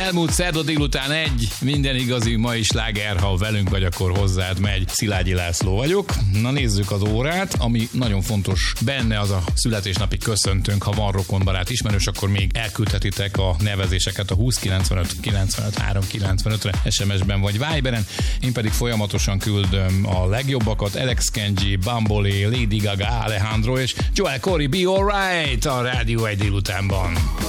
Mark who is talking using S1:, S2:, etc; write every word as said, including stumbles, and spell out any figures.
S1: Elmúlt szerda délután egy, minden igazi mai sláger, ha velünk vagy, akkor hozzád megy. Szilágyi László vagyok. Na nézzük az órát, ami nagyon fontos benne az a születésnapi köszöntőnk, ha van rokonbarát ismerős, akkor még elküldhetitek a nevezéseket a húsz kilencvenöt kilencvenöt három kilencvenötre es em es-ben vagy Viberen. Én pedig folyamatosan küldöm a legjobbakat. Alex Kenji, Bambolé, Lady Gaga, Alejandro és Joel Corey, Be Alright a Rádió egy délutánban.